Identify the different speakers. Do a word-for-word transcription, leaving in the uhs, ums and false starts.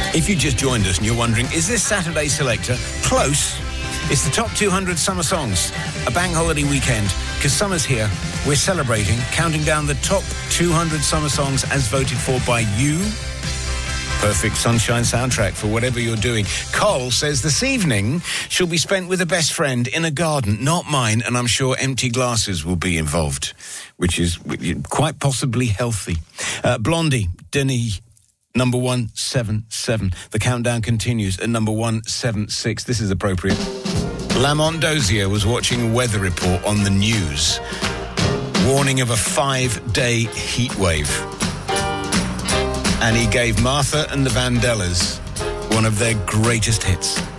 Speaker 1: If you just joined us and you're wondering, is this Saturday Selector? Close. It's the top two hundred summer songs. A bank holiday weekend. Because summer's here. We're celebrating, counting down the top two hundred summer songs as voted for by you. Perfect sunshine soundtrack for whatever you're doing. Cole says this evening she'll be spent with a best friend in a garden, not mine, and I'm sure empty glasses will be involved, which is quite possibly healthy. Uh, Blondie, Denis, number one seven seven. The countdown continues at number one seven six. This is appropriate. Lamont Dozier was watching a weather report on the news, warning of a five-day heat wave. And he gave Martha and the Vandellas one of their greatest hits.